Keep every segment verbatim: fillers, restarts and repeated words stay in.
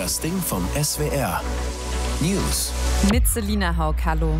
Das Ding vom S W R. News. Mit Selina Haug, hallo.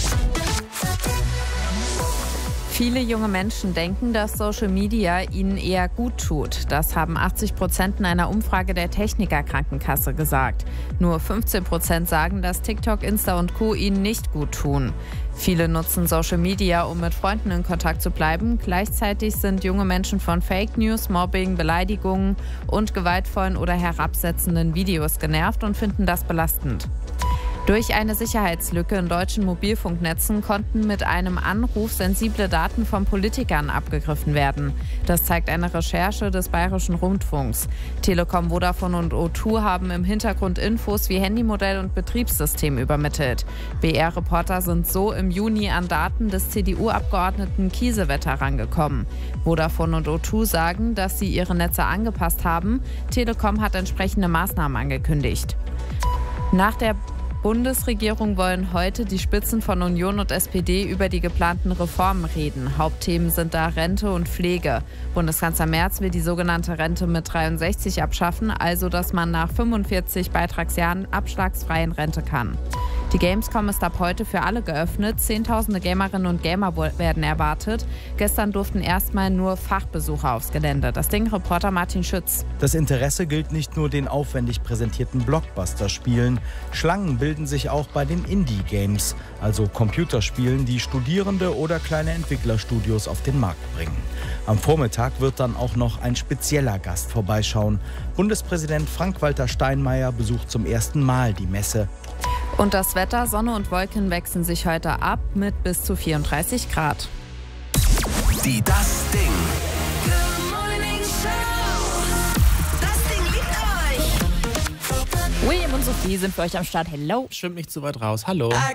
Viele junge Menschen denken, dass Social Media ihnen eher gut tut. Das haben achtzig Prozent in einer Umfrage der Techniker Krankenkasse gesagt. Nur fünfzehn Prozent sagen, dass TikTok, Insta und Co. ihnen nicht gut tun. Viele nutzen Social Media, um mit Freunden in Kontakt zu bleiben. Gleichzeitig sind junge Menschen von Fake News, Mobbing, Beleidigungen und gewaltvollen oder herabsetzenden Videos genervt und finden das belastend. Durch eine Sicherheitslücke in deutschen Mobilfunknetzen konnten mit einem Anruf sensible Daten von Politikern abgegriffen werden. Das zeigt eine Recherche des Bayerischen Rundfunks. Telekom, Vodafone und O zwei haben im Hintergrund Infos wie Handymodell und Betriebssystem übermittelt. B R-Reporter sind so im Juni an Daten des C D U-Abgeordneten Kiesewetter rangekommen. Vodafone und O zwei sagen, dass sie ihre Netze angepasst haben. Telekom hat entsprechende Maßnahmen angekündigt. Nach der Bundesregierung wollen heute die Spitzen von Union und S P D über die geplanten Reformen reden. Hauptthemen sind da Rente und Pflege. Bundeskanzler Merz will die sogenannte Rente mit dreiundsechzig abschaffen, also dass man nach fünfundvierzig Beitragsjahren abschlagsfrei in Rente kann. Die Gamescom ist ab heute für alle geöffnet. Zehntausende Gamerinnen und Gamer werden erwartet. Gestern durften erstmal nur Fachbesucher aufs Gelände. Das Ding-Reporter Martin Schütz. Das Interesse gilt nicht nur den aufwendig präsentierten Blockbuster-Spielen. Schlangen bilden sich auch bei den Indie-Games, also Computerspielen, die Studierende oder kleine Entwicklerstudios auf den Markt bringen. Am Vormittag wird dann auch noch ein spezieller Gast vorbeischauen. Bundespräsident Frank-Walter Steinmeier besucht zum ersten Mal die Messe. Und das Wetter, Sonne und Wolken wechseln sich heute ab mit bis zu vierunddreißig Grad. Die Das Ding. Das Ding liebt euch. William und Sophie sind für euch am Start. Hello. Stimmt nicht zu weit raus. Hallo. I